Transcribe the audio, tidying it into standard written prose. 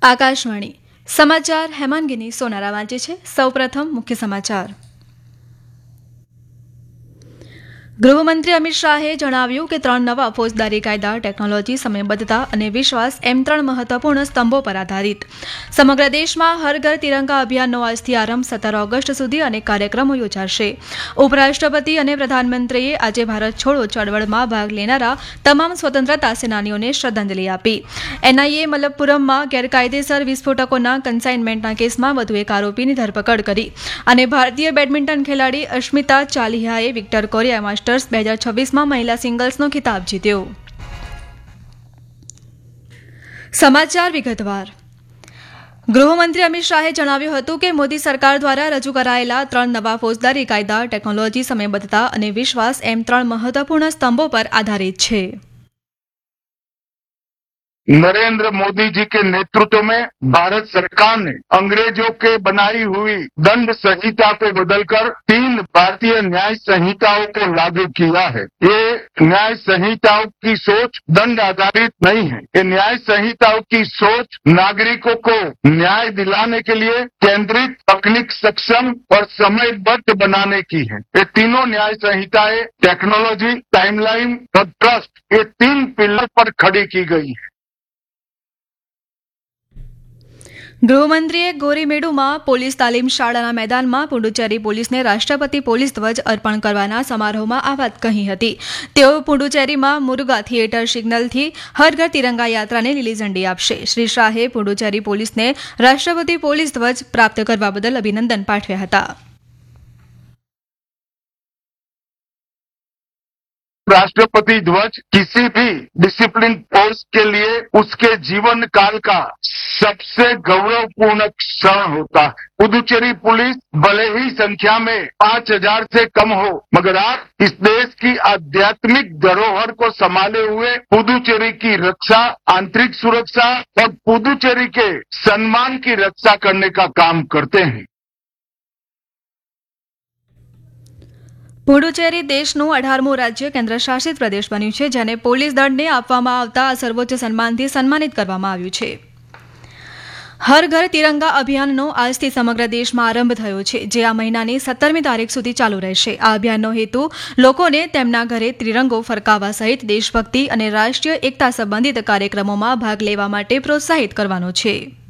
આકાશવાણી સમાચાર હેમાંગીની સોનારા વાંચે છે. સૌપ્રથમ મુખ્ય સમાચાર. ગૃહમંત્રી અમિત શાહે જણાવ્યું કે 3 નવા ફોજદારી કાયદા ટેકનોલોજી, સમયબદ્ધતા અને વિશ્વાસ એમ 3 મહત્વપૂર્ણ સ્તંભો પર આધારિત. સમગ્ર દેશમાં હર ઘર તિરંગા અભિયાનનો આજથી આરંભ 17 ઓગસ્ટ સુધી અનેક કાર્યક્રમો યોજાશે. ઉપરાષ્ટ્રપતિ અને પ્રધાનમંત્રીએ આજે ભારત છોડો ચળવળમાં ભાગ લેનારા તમામ સ્વતંત્રતા સેનાનીઓને શ્રદ્ધાંજલિ આપી. એનઆઈએ મલપ્પુરમમાં ગેરકાયદેસર વિસ્ફોટકોના કન્સાઇનમેન્ટના કેસમાં વધુ એક આરોપીની ધરપકડ કરી અને ભારતીય બેડમિન્ટન ખેલાડી અશ્મિતા ચાલિહાએ વિક્ટર કોરિયા માસ્ટર્સ 2026માં મહિલા સિંગલ્સનો ખિતાબ જીત્યો. સમાચાર વિગતવાર. ગૃહમંત્રી અમિત શાહે જણાવ્યું હતું કે મોદી સરકાર દ્વારા રજૂ કરાયેલા 3 નવા ફોજદારી કાયદા ટેકનોલોજી, સમયબદ્ધતા અને વિશ્વાસ એમ 3 મહત્વપૂર્ણ સ્તંભો પર આધારિત છે. नरेंद्र मोदी जी के नेतृत्व में भारत सरकार ने अंग्रेजों के बनाई हुई दंड संहिता को बदलकर 3 भारतीय न्याय संहिताओं को लागू किया है. ये न्याय संहिताओं की सोच दंड आधारित नहीं है. ये न्याय संहिताओं की सोच नागरिकों को न्याय दिलाने के लिए केंद्रित, तकनीक सक्षम और समयबद्ध बनाने की है. ये तीनों न्याय संहिताएं टेक्नोलॉजी, टाइमलाइन और ट्रस्ट, ये 3 पिलर पर खड़ी की गई है. ગૃહમંત્રીએ ગોરીમેડુમાં પોલીસ તાલીમ શાળાના મેદાનમાં પુડુચેરી પોલીસને રાષ્ટ્રપતિ પોલીસ ધ્વજ અર્પણ કરવાના સમારોહમાં આ વાત કહી હતી. તેઓ પુડુચેરીમાં મુરુગા થિયેટર સિગ્નલથી હર ઘર તિરંગા યાત્રાને લીલી ઝંડી આપશે. શ્રી શાહે પુડુચેરી પોલીસને રાષ્ટ્રપતિ પોલીસ ધ્વજ પ્રાપ્ત કરવા બદલ અભિનંદન પાઠવ્યા હતા. राष्ट्रपति ध्वज किसी भी डिसिप्लिन फोर्स के लिए उसके जीवन काल का सबसे गौरवपूर्ण क्षण होता है. पुदुचेरी पुलिस भले ही संख्या में 5000 से कम हो, मगर आप इस देश की आध्यात्मिक धरोहर को संभाले हुए पुदुचेरी की रक्षा, आंतरिक सुरक्षा और पुदुचेरी के सम्मान की रक्षा करने का काम करते हैं. પુડુચેરી દેશનું 18મું રાજ્ય કેન્દ્ર શાસિત પ્રદેશ બન્યું છે, જેને પોલીસ દળને આપવામાં આવતા સર્વોચ્ચ સન્માનથી સન્માનિત કરવામાં આવ્યું છે. હર ઘર તિરંગા અભિયાનનો આજથી સમગ્ર દેશમાં આરંભ થયો છે, જે આ મહિનાની 17મી તારીખ સુધી ચાલુ રહેશે. આ અભિયાનનો હેતુ લોકોને તેમના ઘરે ત્રિરંગો ફરકાવવા સહિત દેશભક્તિ અને રાષ્ટ્રીય એકતા સંબંધિત કાર્યક્રમોમાં ભાગ લેવા માટે પ્રોત્સાહિત કરવાનો છે.